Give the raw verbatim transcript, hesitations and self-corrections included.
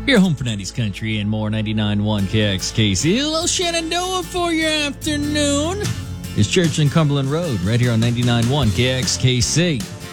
Your home for nineties country and more. Ninety-nine point one K X K C. A little Shenandoah for your afternoon. It's Church and Cumberland Road right here on ninety-nine point one K X K C.